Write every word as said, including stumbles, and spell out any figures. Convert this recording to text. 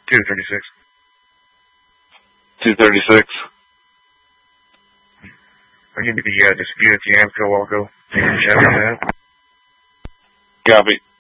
two thirty-six. two thirty-six. I need to be uh, dispute at the Amco Walco. Copy that. Copy.